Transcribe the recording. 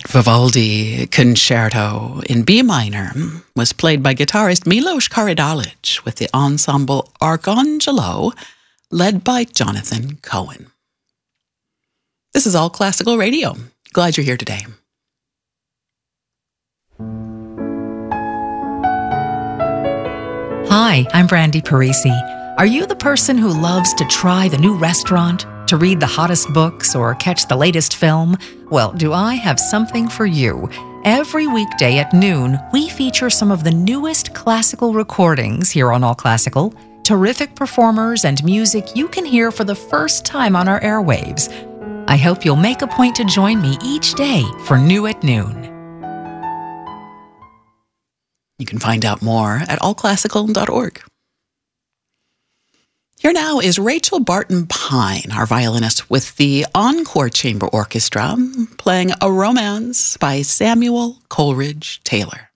Vivaldi Concerto in B minor was played by guitarist Milos Karadalic with the ensemble Arcangelo, led by Jonathan Cohen. This is All Classical Radio. Glad you're here today. Hi, I'm Brandy Parisi. Are you the person who loves to try the new restaurant, to read the hottest books, or catch the latest film? Well, do I have something for you? Every weekday at noon, we feature some of the newest classical recordings here on All Classical, terrific performers and music you can hear for the first time on our airwaves. I hope you'll make a point to join me each day for New at Noon. You can find out more at allclassical.org. Here now is Rachel Barton Pine, our violinist, with the Encore Chamber Orchestra, playing A Romance by Samuel Coleridge Taylor.